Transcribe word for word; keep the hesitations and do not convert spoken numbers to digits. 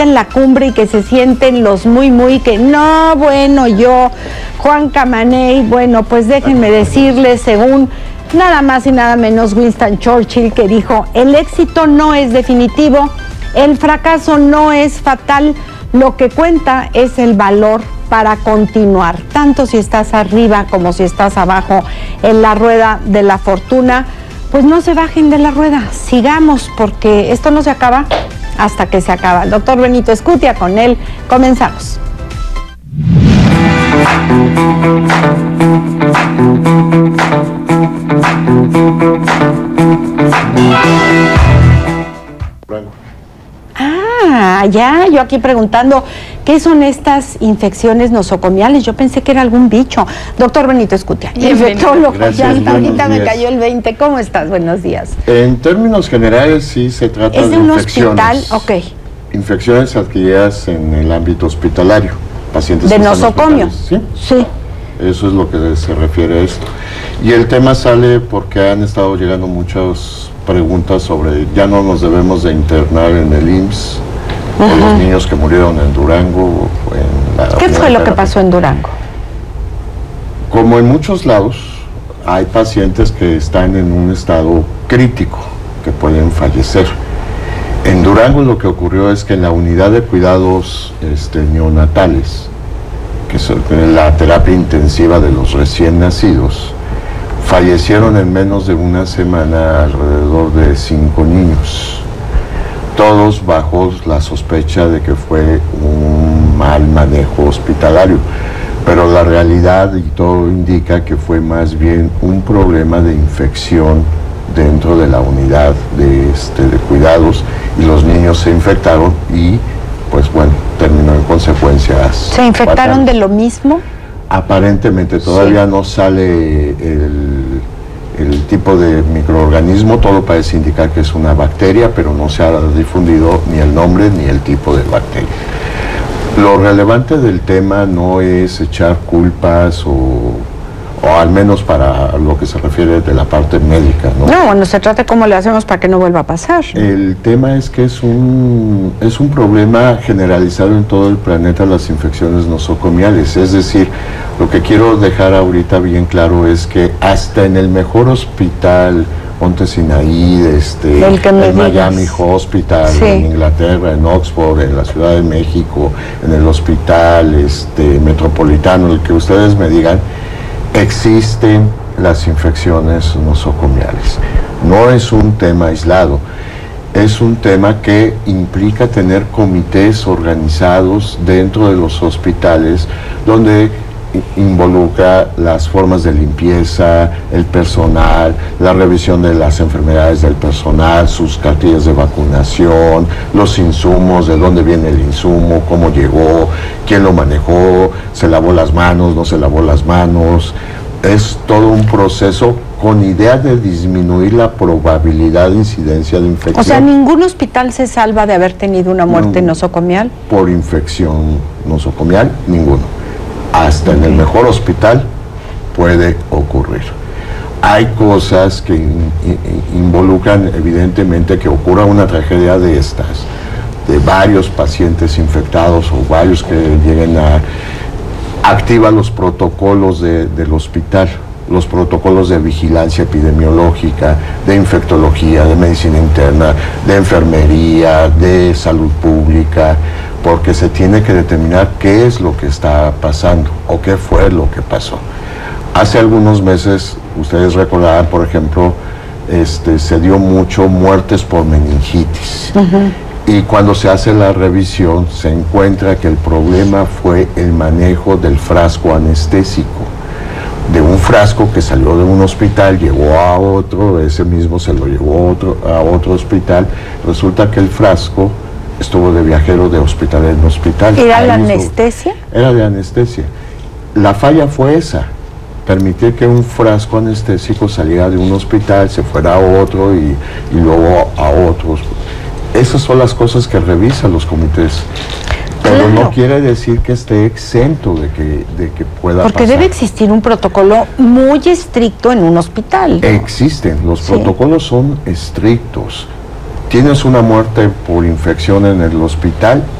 ahorita en la cumbre y que se sienten los muy, muy que no, bueno, yo, Juan Camaney, bueno, pues déjenme decirles, según nada más y nada menos Winston Churchill, que dijo, el éxito no es definitivo, el fracaso no es fatal, lo que cuenta es el valor para continuar, tanto si estás arriba como si estás abajo en la rueda de la fortuna. Pues no se bajen de la rueda, sigamos, porque esto no se acaba hasta que se acaba. El doctor Benito Escutia, con él comenzamos. Ah, ya, yo aquí preguntando, ¿qué son estas infecciones nosocomiales? Yo pensé que era algún bicho. Doctor Benito Escutia, infectólogo, ya hasta ahorita me cayó el veinte. ¿Cómo estás? Buenos días. En términos generales, sí se trata ¿Es de, de un infecciones. hospital? Ok. Infecciones adquiridas en el ámbito hospitalario. Pacientes ¿De que están nosocomio? hospitales. Sí. Sí. Eso es lo que se refiere a esto. Y el tema sale porque han estado llegando muchas preguntas sobre ya no nos debemos de internar en el I M S S, uh-huh. o los niños que murieron en Durango. O en la ¿Qué fue lo que pasó en Durango? Como en muchos lados, hay pacientes que están en un estado crítico, que pueden fallecer. En Durango lo que ocurrió es que en la unidad de cuidados este, neonatales, que es la terapia intensiva de los recién nacidos, fallecieron en menos de una semana alrededor de cinco niños, todos bajo la sospecha de que fue un mal manejo hospitalario, pero la realidad y todo indica que fue más bien un problema de infección dentro de la unidad de, este, de cuidados, y los niños se infectaron y pues bueno, terminó en consecuencias. ¿Se infectaron fatales. de lo mismo? Aparentemente todavía sí. no sale el, el tipo de microorganismo, todo parece indicar que es una bacteria, pero no se ha difundido ni el nombre ni el tipo de bacteria. Lo relevante del tema no es echar culpas o, o al menos para lo que se refiere de la parte médica, ¿no? No, bueno, se trata de cómo le hacemos para que no vuelva a pasar. El tema es que es un, es un problema generalizado en todo el planeta, las infecciones nosocomiales. Es decir, lo que quiero dejar ahorita bien claro es que hasta en el mejor hospital, Monte Sinaí, este, el, el Miami Hospital, sí. en Inglaterra, en Oxford, en la Ciudad de México, en el hospital este, metropolitano, el que ustedes me digan, existen las infecciones nosocomiales. No es un tema aislado, es un tema que implica tener comités organizados dentro de los hospitales donde involucra las formas de limpieza, el personal, la revisión de las enfermedades del personal, sus cartillas de vacunación, los insumos, de dónde viene el insumo, cómo llegó, quién lo manejó, se lavó las manos, no se lavó las manos. Es todo un proceso con idea de disminuir la probabilidad de incidencia de infección. O sea, ¿ningún hospital se salva de haber tenido una muerte no, nosocomial? Por infección nosocomial, ninguno. Hasta okay. en el mejor hospital puede ocurrir. Hay cosas que in, in, involucran evidentemente que ocurra una tragedia de estas, de varios pacientes infectados o varios que lleguen a... activa los protocolos de, del hospital, los protocolos de vigilancia epidemiológica, de infectología, de medicina interna, de enfermería, de salud pública, porque se tiene que determinar qué es lo que está pasando o qué fue lo que pasó. Hace algunos meses, ustedes recordarán, por ejemplo, este, se dio mucho muertes por meningitis. Uh-huh. Y cuando se hace la revisión, se encuentra que el problema fue el manejo del frasco anestésico. De un frasco que salió de un hospital, llegó a otro, ese mismo se lo llevó a otro, a otro hospital. Resulta que el frasco estuvo de viajero de hospital en hospital. ¿Era la anestesia? Era de anestesia. La falla fue esa, permitir que un frasco anestésico saliera de un hospital, se fuera a otro y, y luego a otros. Esas son las cosas que revisan los comités. Pero claro. no quiere decir que esté exento de que, de que pueda Porque pasar. debe existir un protocolo muy estricto en un hospital, ¿no? Existen, los sí. protocolos son estrictos. Tienes una muerte por infección en el hospital,